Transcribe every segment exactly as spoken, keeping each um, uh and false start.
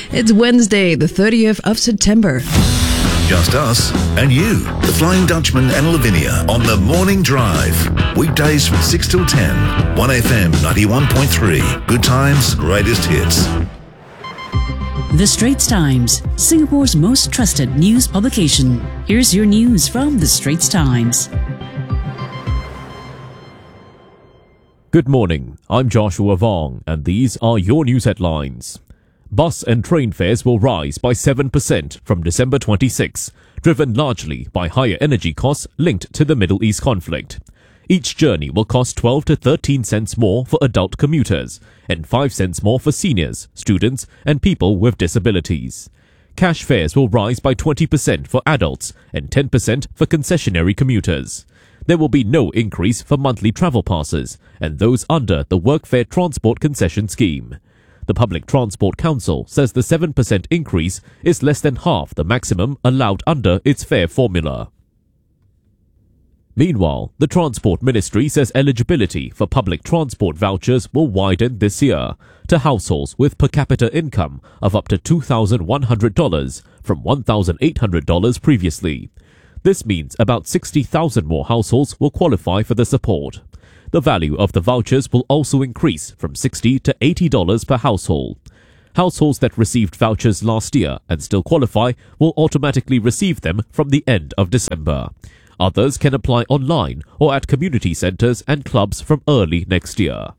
It's Wednesday, the thirtieth of September. Just us and you, the Flying Dutchman and Lavinia on the Morning Drive. Weekdays from six till ten, one F M ninety-one point three. Good times, greatest hits. The Straits Times, Singapore's most trusted news publication. Here's your news from The Straits Times. Good morning, I'm Joshua Vong, and these are your news headlines. Bus and train fares will rise by seven percent from December twenty-sixth, driven largely by higher energy costs linked to the Middle East conflict. Each journey will cost twelve to thirteen cents more for adult commuters and five cents more for seniors, students, and people with disabilities. Cash fares will rise by twenty percent for adults and ten percent for concessionary commuters. There will be no increase for monthly travel passes and those under the Workfare Transport Concession Scheme. The Public Transport Council says the seven percent increase is less than half the maximum allowed under its fare formula. Meanwhile, the Transport Ministry says eligibility for public transport vouchers will widen this year to households with per capita income of up to two thousand one hundred dollars from one thousand eight hundred dollars previously. This means about sixty thousand more households will qualify for the support. The value of the vouchers will also increase from sixty to eighty dollars per household. Households that received vouchers last year and still qualify will automatically receive them from the end of December. Others can apply online or at community centres and clubs from early next year.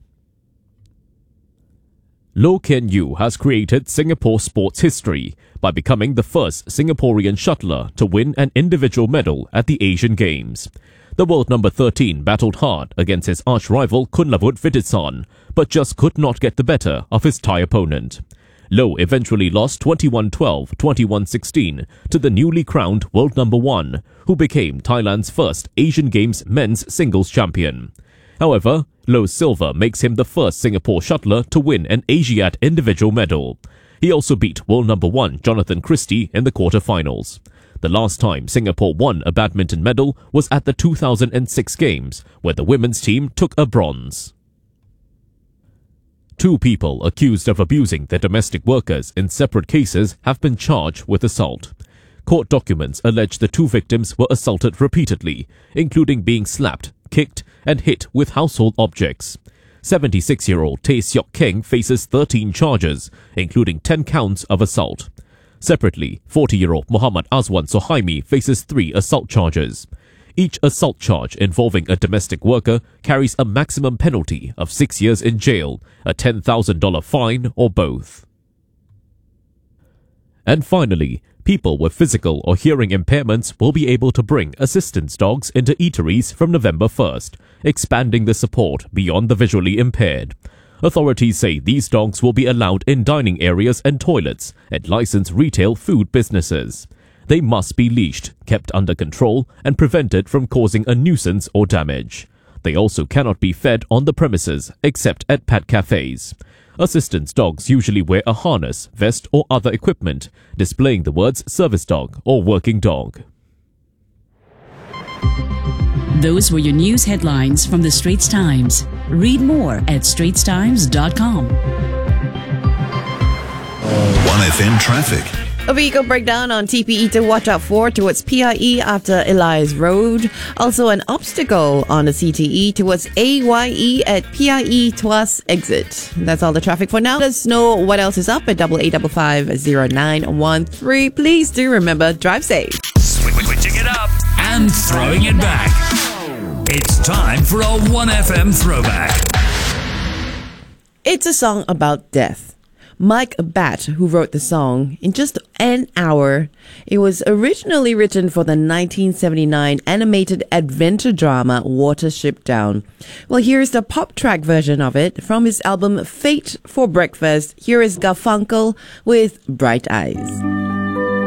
Loh Kean Yew has created Singapore sports history by becoming the first Singaporean shuttler to win an individual medal at the Asian Games. The world number thirteen battled hard against his arch-rival Kunlavut Vittisson, but just could not get the better of his Thai opponent. Loh eventually lost twenty-one twelve, twenty-one sixteen to the newly crowned world number one, who became Thailand's first Asian Games men's singles champion. However, Loh's silver makes him the first Singapore shuttler to win an Asiad individual medal. He also beat world number one Jonathan Christie in the quarter-finals. The last time Singapore won a badminton medal was at the two thousand six Games, where the women's team took a bronze. Two people accused of abusing their domestic workers in separate cases have been charged with assault. Court documents allege the two victims were assaulted repeatedly, including being slapped, kicked, and hit with household objects. seventy-six-year-old Tay Seok Keng faces thirteen charges, including ten counts of assault. Separately, forty-year-old Muhammad Azwan Sohaimi faces three assault charges. Each assault charge involving a domestic worker carries a maximum penalty of six years in jail, a ten thousand dollars fine, or both. And finally, people with physical or hearing impairments will be able to bring assistance dogs into eateries from November first, expanding the support beyond the visually impaired. Authorities say these dogs will be allowed in dining areas and toilets at licensed retail food businesses. They must be leashed, kept under control, and prevented from causing a nuisance or damage. They also cannot be fed on the premises, except at pet cafes. Assistance dogs usually wear a harness, vest, or other equipment, displaying the words service dog or working dog. Those were your news headlines from The Straits Times. Read more at straits times dot com. one F M traffic. A vehicle breakdown on T P E to watch out for towards P I E after Elias Road. Also an obstacle on the C T E towards A Y E at P I E Tuas exit. That's all the traffic for now. Let us know what else is up at double eight double five zero nine one three. Please do remember, drive safe. Switching it up and throwing it back. It's time for a one F M throwback. It's a song about death. Mike Batt, who wrote the song, in just an hour. It was originally written for the nineteen seventy-nine animated adventure drama Watership Down. Well, here's the pop track version of it from his album Fate for Breakfast. Here is Garfunkel with Bright Eyes.